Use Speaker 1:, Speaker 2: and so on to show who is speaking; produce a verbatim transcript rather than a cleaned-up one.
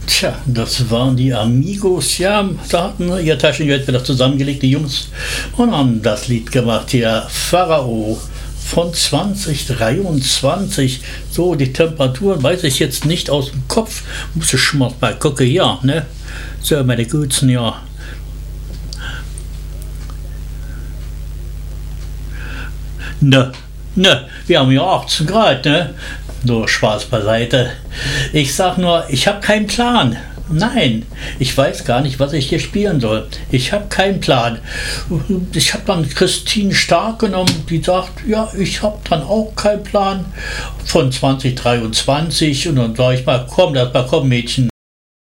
Speaker 1: Tja, das waren die Amigos. Ja, da hatten ihr Taschengeld wieder zusammengelegt, die Jungs, und haben das Lied gemacht hier, Pharao von zwanzig dreiundzwanzig. So, die Temperaturen weiß ich jetzt nicht aus dem Kopf. Muss ich schon mal gucken, ja, ne? So, meine Guten, ja. Ne, ne, wir haben ja achtzehn Grad, ne? So, Spaß beiseite. Ich sag nur, ich habe keinen Plan. Nein, ich weiß gar nicht, was ich hier spielen soll. Ich habe keinen Plan. Ich habe dann Christine Stark genommen, die sagt, ja, ich habe dann auch keinen Plan von zwanzig dreiundzwanzig. Und dann sage ich mal, komm, das mal, komm, Mädchen.